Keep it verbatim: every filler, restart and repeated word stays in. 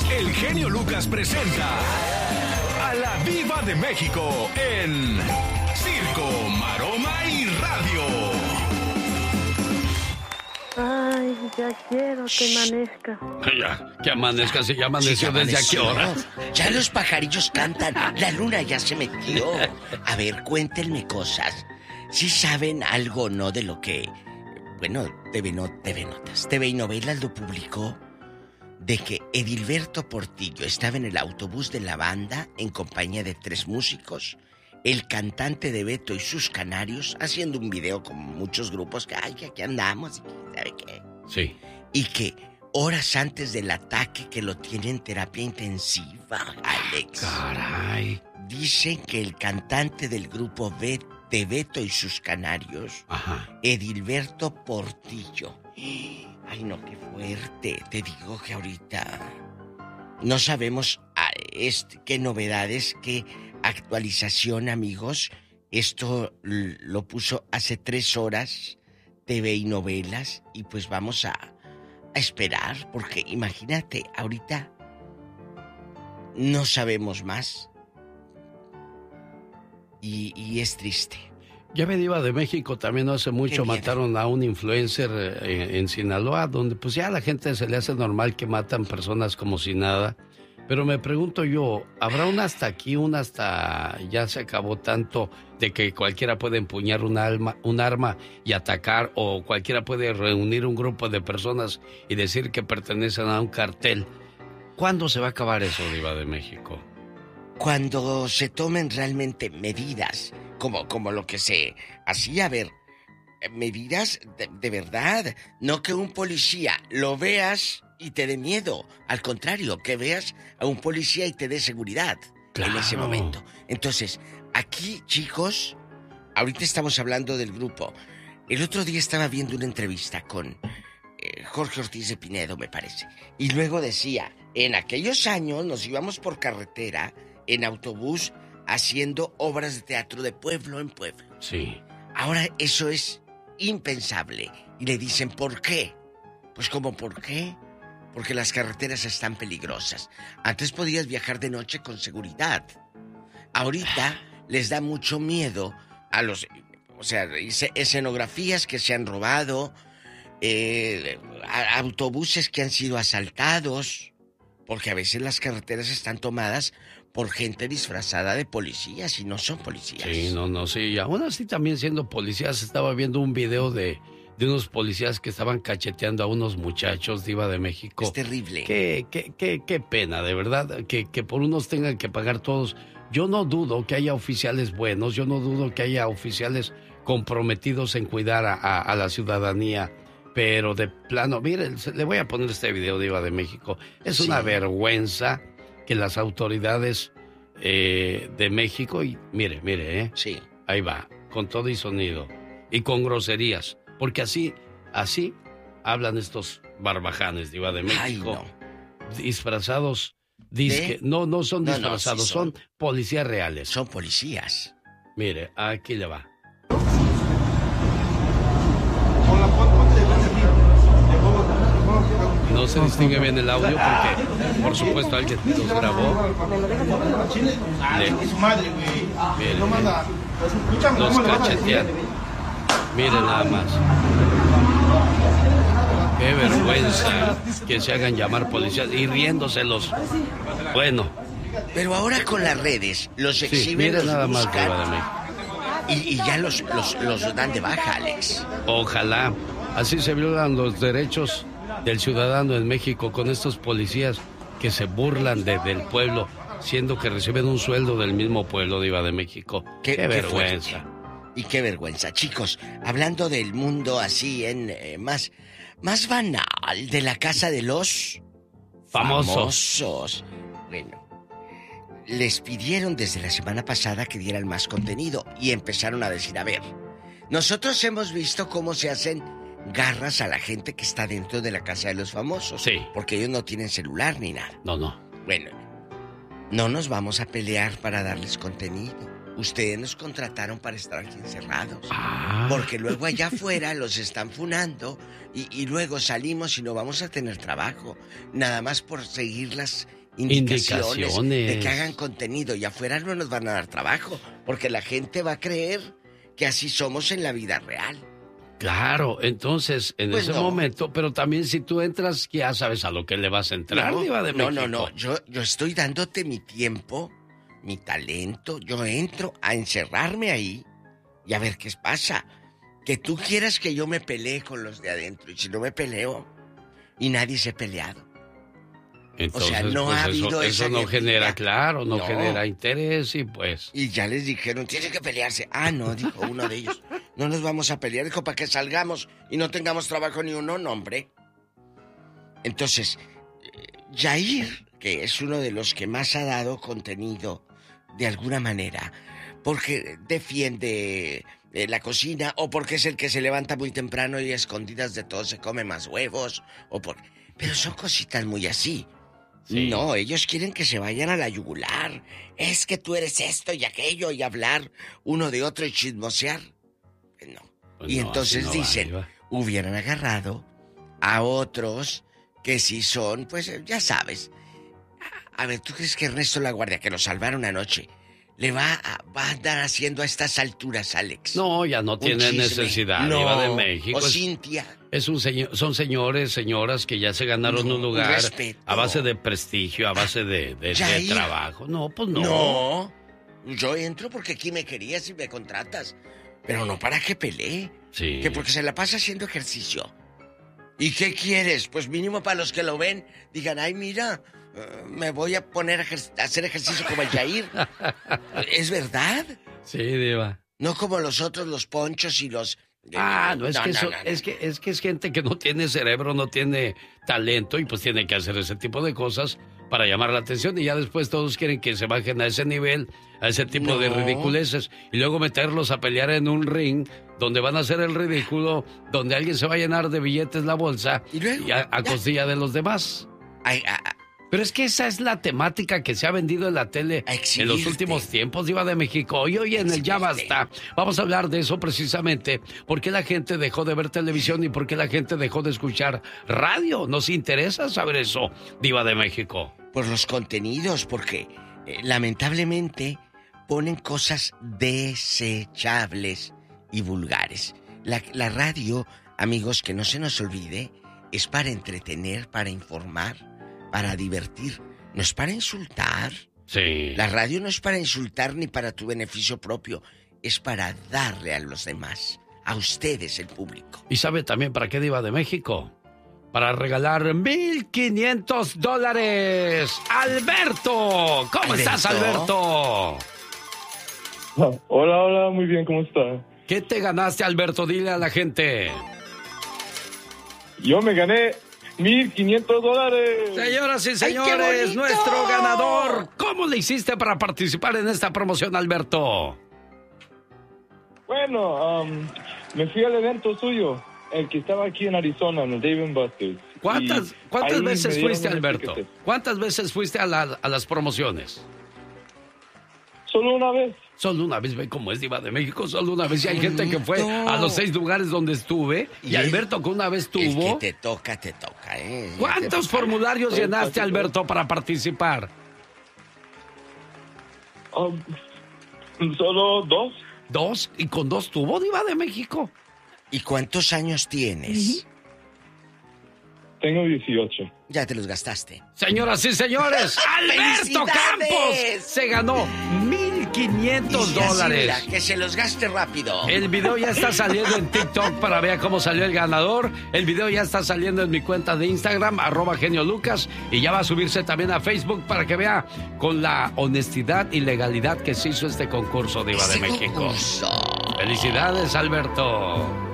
el genio Lucas presenta a la Diva de México en Circo, Maroma y Radio. Ay, ya quiero que amanezca. Ya, que amanezca, si ya amaneció, sí, ¿desde a qué hora? Ya los pajarillos cantan, la luna ya se metió. A ver, cuéntenme cosas. ¿Sí saben algo o no de lo que... Bueno, T V, no, T V Notas, T V y Novelas lo publicó, de que Edilberto Portillo estaba en el autobús de la banda en compañía de tres músicos, el cantante de Beto y sus Canarios, haciendo un video con muchos grupos que, ay, que aquí andamos, y ¿sabe qué? Sí. Y que horas antes del ataque que lo tiene en terapia intensiva, Alex. Caray. Dicen que el cantante del grupo Beto, de Beto y sus Canarios, ajá, Edilberto Portillo. Ay, no, qué fuerte. Te digo que ahorita no sabemos a este, qué novedades, qué actualización, amigos. Esto lo puso hace tres horas T V y Novelas y pues vamos a, a esperar, porque imagínate, ahorita no sabemos más. Y, y es triste. Ya me Diva de México, también no hace mucho mataron a un influencer en, en Sinaloa, donde pues ya a la gente se le hace normal que matan personas como si nada. Pero me pregunto yo, ¿habrá un hasta aquí, un hasta ya se acabó tanto de que cualquiera puede empuñar un, alma, un arma y atacar, o cualquiera puede reunir un grupo de personas y decir que pertenecen a un cartel? ¿Cuándo se va a acabar eso, Diva de México? Cuando se tomen realmente medidas, como, como lo que se hacía, a ver, medidas de, de verdad, no que un policía lo veas y te dé miedo, al contrario, que veas a un policía y te dé seguridad, claro, en ese momento. Entonces, aquí, chicos, ahorita estamos hablando del grupo. El otro día estaba viendo una entrevista con eh, Jorge Ortiz de Pinedo, me parece, y luego decía, en aquellos años nos íbamos por carretera en autobús haciendo obras de teatro de pueblo en pueblo. Sí. Ahora eso es impensable. Y le dicen, ¿por qué? Pues ¿cómo por qué? Porque las carreteras están peligrosas. Antes podías viajar de noche con seguridad. Ahorita les da mucho miedo a los... O sea, escenografías que se han robado, eh, autobuses que han sido asaltados, porque a veces las carreteras están tomadas por gente disfrazada de policías y no son policías. Sí, no, no, sí. Y aún así también siendo policías, estaba viendo un video de, de unos policías que estaban cacheteando a unos muchachos, Diva de México. Es terrible. Qué, qué, qué, qué pena, de verdad, que, que por unos tengan que pagar todos. Yo no dudo que haya oficiales buenos, yo no dudo que haya oficiales comprometidos en cuidar a, a, a la ciudadanía, pero de plano, mire, le voy a poner este video, Diva de México. Es sí. Una vergüenza que las autoridades eh, de México, y mire, mire, ¿eh? Sí. Ahí va, con todo y sonido, y con groserías, porque así, así hablan estos barbajanes, Diva de México. Ay, no. Disfrazados, disque, no, no son no, disfrazados, no, sí son. son policías reales. Son policías. Mire, aquí le va. No se distingue bien el audio porque, por supuesto, alguien los grabó. Le... Miren, los cachetean. Miren nada más. Qué vergüenza que se hagan llamar policías y riéndoselos. Bueno. Pero ahora con las redes los exhiben, sí, los nada buscan, más y, y ya los, los, los dan de baja, Alex. Ojalá. Así se violan los derechos del ciudadano en México con estos policías que se burlan de, del pueblo, siendo que reciben un sueldo del mismo pueblo, Diva de México. Qué, qué vergüenza. Fuerte. Y qué vergüenza. Chicos, hablando del mundo así en eh, más, más banal, de la casa de los famosos. famosos. Bueno, les pidieron desde la semana pasada que dieran más contenido y empezaron a decir, a ver, nosotros hemos visto cómo se hacen garras a la gente que está dentro de la casa de los famosos. Sí. Porque ellos no tienen celular ni nada. No, no. Bueno, no nos vamos a pelear para darles contenido. Ustedes nos contrataron para estar aquí encerrados. Ah. Porque luego allá afuera los están funando y, y luego salimos y no vamos a tener trabajo. Nada más por seguirlas indicaciones, indicaciones de que hagan contenido y afuera no nos van a dar trabajo, porque la gente va a creer que así somos en la vida real. Claro, entonces, en pues ese no. momento, pero también si tú entras, ya sabes a lo que le vas a entrar, no, Diva de no, México. no, no, yo, yo estoy dándote mi tiempo, mi talento, yo entro a encerrarme ahí y a ver qué pasa. Que tú quieras que yo me pelee con los de adentro, y si no me peleo, y nadie se ha peleado. Entonces, o sea, no pues ha eso, habido eso esa no guerrilla. genera, claro, no, No. genera interés y pues... Y ya les dijeron, tienen que pelearse. Ah, no, dijo uno de ellos. No nos vamos a pelear, dijo, para que salgamos y no tengamos trabajo ni uno, no, hombre. Entonces, Yair, que es uno de los que más ha dado contenido de alguna manera, porque defiende eh, la cocina, o porque es el que se levanta muy temprano y a escondidas de todo se come más huevos, o por... Pero son cositas muy así. Sí. No, ellos quieren que se vayan a la yugular. Es que tú eres esto y aquello, y hablar uno de otro y chismosear. No. Pues y no, entonces así no va, dicen, Diva. hubieran agarrado a otros que sí son, pues ya sabes. A ver, ¿tú crees que Ernesto Laguardia, que lo salvaron anoche, le va a, va a andar haciendo a estas alturas, Alex? No, ya no Un tiene chisme. necesidad, No. Diva de México. O Es- Cintia. Es un señor, son señores, señoras que ya se ganaron No, un lugar respeto. a base de prestigio, a base de, de, de Yair. trabajo. No, pues no. No. Yo entro porque aquí me querías y me contratas. Pero no para que pelee. Sí. Que porque se la pasa haciendo ejercicio. ¿Y qué quieres? Pues mínimo para los que lo ven, digan, ay, mira, uh, me voy a poner a, ejer- a hacer ejercicio como el Yair. ¿Es verdad? Sí, Diva. No como los otros, los ponchos y los... Ah, no, es No, que no, eso- no, no. es que es que es gente que no tiene cerebro, no tiene talento y pues tiene que hacer ese tipo de cosas para llamar la atención y ya después todos quieren que se bajen a ese nivel, a ese tipo de No. ridiculeces y luego meterlos a pelear en un ring donde van a hacer el ridículo, donde alguien se va a llenar de billetes la bolsa Y luego, a, a ya. costilla de los demás. Ay, a- a- Pero es que esa es la temática que se ha vendido en la tele A en los exhibirte. últimos tiempos, Diva de México. Y hoy en el Ya Exhibirte. Basta vamos a hablar de eso precisamente. ¿Por qué la gente dejó de ver televisión y por qué la gente dejó de escuchar radio? Nos interesa saber eso, Diva de México. por los contenidos, porque eh, lamentablemente ponen cosas desechables y vulgares. La, la radio, amigos, que no se nos olvide, es para entretener, para informar, para divertir. No es para insultar. Sí. La radio no es para insultar ni para tu beneficio propio. Es para darle a los demás, a ustedes, el público. ¿Y sabe también para qué, Diva de México? Para regalar mil quinientos dólares. ¡Alberto! ¿Cómo estás, ¿Alberto? Alberto? Hola, hola, muy bien, ¿cómo está? ¿Qué te ganaste, Alberto? Dile a la gente. Yo me gané mil quinientos dólares. Señoras y ¡Ay, qué señores, bonito! nuestro ganador. ¿Cómo le hiciste para participar en esta promoción, Alberto? Bueno, um, me fui al evento suyo, el que estaba aquí en Arizona, en el Dave and Buster's. ¿Cuántas, Y cuántas ahí me veces dieron fuiste, unos Alberto? tickets. ¿Cuántas veces fuiste a, la- a las promociones? Solo una vez. Solo una vez, ve cómo es, Diva de México, solo una vez. Y hay gente que fue a los seis lugares donde estuve. Y, Y el- Alberto, que una vez El que tuvo. te toca, te toca, ¿eh? Ya ¿Cuántos te- formularios Pues, llenaste, casi Alberto, para participar? Um, solo dos. ¿Dos? ¿Y con dos tuvo, Diva de México? ¿Y cuántos años tienes? Tengo dieciocho. Ya te los gastaste. Señoras y señores, Alberto ¡Felicidades! Campos se ganó mil quinientos Y así, dólares. mira, que se los gaste rápido. El video ya está saliendo en TikTok para ver cómo salió el ganador. El video ya está saliendo en mi cuenta de Instagram, arroba genio Lucas. Y ya va a subirse también a Facebook para que vea con la honestidad y legalidad que se hizo este concurso, Diva de Ese México. concurso. Felicidades, Alberto.